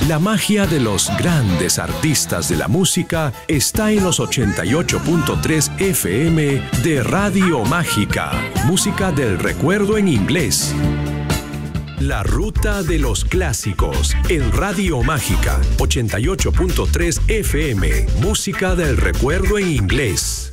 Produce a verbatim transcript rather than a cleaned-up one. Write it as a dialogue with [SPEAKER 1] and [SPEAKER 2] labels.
[SPEAKER 1] La magia de los grandes artistas de la música está en los ochenta y ocho punto tres F M de Radio Mágica. Música del recuerdo en inglés. La ruta de los clásicos en Radio Mágica, ochenta y ocho punto tres F M. Música del recuerdo en inglés.